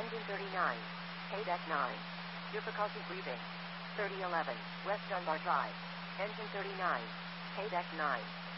Engine 39. Deck 9. Difficulty breathing. 3011. West Dunbar Drive. Engine 39. Deck 9.